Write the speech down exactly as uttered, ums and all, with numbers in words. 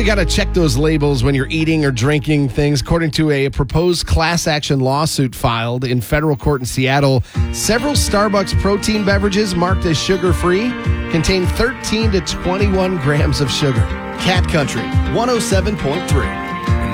really got to check those labels when you're eating or drinking things. According to a proposed class action lawsuit filed in federal court in Seattle, several Starbucks protein beverages marked as sugar-free contain thirteen to twenty-one grams of sugar. Cat Country one oh seven point three.